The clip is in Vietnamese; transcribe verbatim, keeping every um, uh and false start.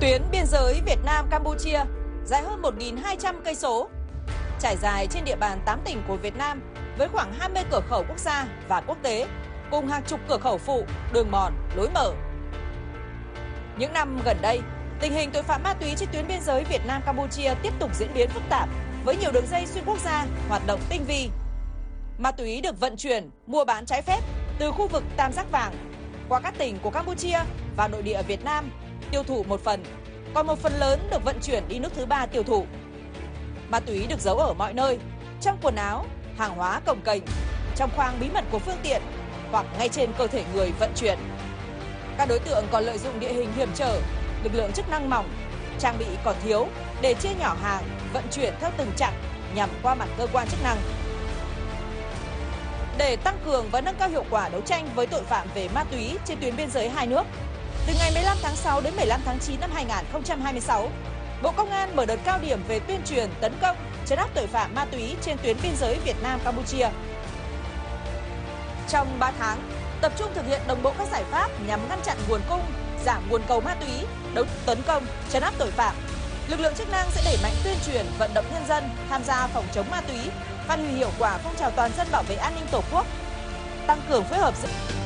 Tuyến biên giới Việt Nam Campuchia dài hơn một nghìn hai trăm cây số, trải dài trên địa bàn tám tỉnh của Việt Nam với khoảng hai mươi cửa khẩu quốc gia và quốc tế, cùng hàng chục cửa khẩu phụ, đường mòn, lối mở. Những năm gần đây, tình hình tội phạm ma túy trên tuyến biên giới Việt Nam Campuchia tiếp tục diễn biến phức tạp với nhiều đường dây xuyên quốc gia hoạt động tinh vi. Ma túy được vận chuyển, mua bán trái phép từ khu vực Tam Giác Vàng qua các tỉnh của Campuchia vào nội địa Việt Nam tiêu thụ một phần, còn một phần lớn được vận chuyển đi nước thứ ba tiêu thụ. Ma túy được giấu ở mọi nơi, trong quần áo, hàng hóa cồng kềnh, trong khoang bí mật của phương tiện hoặc ngay trên cơ thể người vận chuyển. Các đối tượng còn lợi dụng địa hình hiểm trở, lực lượng chức năng mỏng, trang bị còn thiếu để chia nhỏ hàng, vận chuyển theo từng chặng nhằm qua mặt cơ quan chức năng. Để tăng cường và nâng cao hiệu quả đấu tranh với tội phạm về ma túy trên tuyến biên giới hai nước, từ ngày mười lăm tháng sáu đến mười lăm tháng chín năm hai nghìn không trăm hai mươi sáu, Bộ Công an mở đợt cao điểm về tuyên truyền, tấn công, trấn áp tội phạm ma túy trên tuyến biên giới Việt Nam Campuchia. Trong ba tháng, tập trung thực hiện đồng bộ các giải pháp nhằm ngăn chặn nguồn cung, giảm nguồn cầu ma túy, đấu tấn công, trấn áp tội phạm. Lực lượng chức năng sẽ đẩy mạnh tuyên truyền, vận động nhân dân tham gia phòng chống ma túy, phát huy hiệu quả phong trào toàn dân bảo vệ an ninh Tổ quốc, tăng cường phối hợp giữa